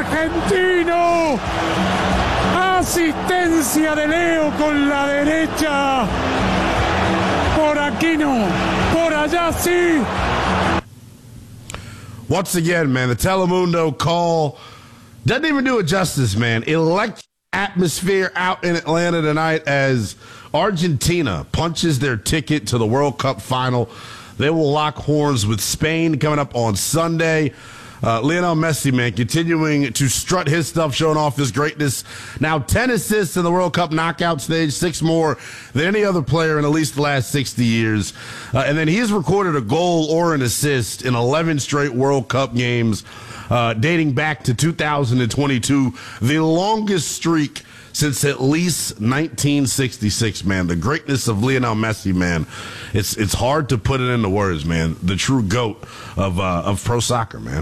argentino. Asistencia de Leo con la derecha. Por aquí no, por allá sí. Once again, man, the Telemundo call doesn't even do it justice, man. Electric atmosphere out in Atlanta tonight as Argentina punches their ticket to the World Cup final. They will lock horns with Spain coming up on Sunday. Lionel Messi, man, continuing to strut his stuff, showing off his greatness. Now 10 assists in the World Cup knockout stage, 6 more than any other player in at least the last 60 years. And then he's recorded a goal or an assist in 11 straight World Cup games, dating back to 2022, the longest streak since at least 1966, man. The greatness of Lionel Messi, man. It's hard to put it into words, man. The true GOAT of pro soccer, man.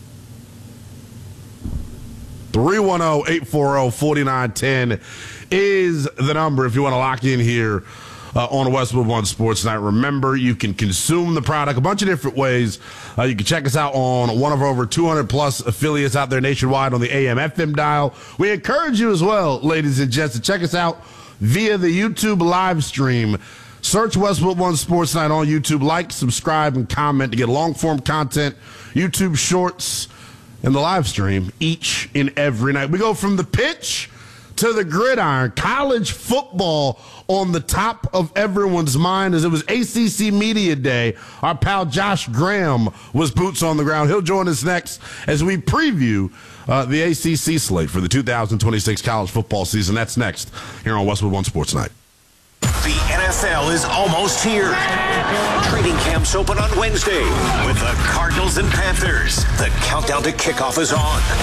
310-840-4910 is the number if you want to lock in here on Westwood One Sports Night. Remember, you can consume the product a bunch of different ways. You can check us out on one of our over 200-plus affiliates out there nationwide on the AM/FM dial. We encourage you as well, ladies and gents, to check us out via the YouTube live stream. Search Westwood One Sports Night on YouTube. Like, subscribe, and comment to get long-form content, YouTube shorts, and the live stream each and every night. We go from the pitch to the gridiron. College football on the top of everyone's mind as it was ACC Media Day. Our pal Josh Graham was boots on the ground. He'll join us next as we preview the ACC slate for the 2026 college football season. That's next here on Westwood One Sports Night. The NFL is almost here. Training camps open on Wednesday with the Cardinals and Panthers. The countdown to kickoff is on.